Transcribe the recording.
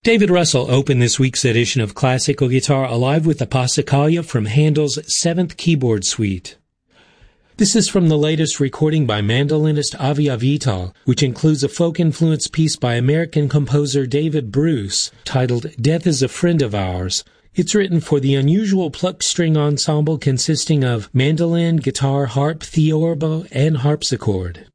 David Russell opened this week's edition of Classical Guitar Alive with the Passacaglia from Handel's 7th Keyboard Suite. This is from the latest recording by mandolinist Avi Avital, which includes a folk-influenced piece by American composer David Bruce titled Death is a Friend of Ours. It's written for the unusual plucked string ensemble consisting of mandolin, guitar, harp, theorbo, and harpsichord.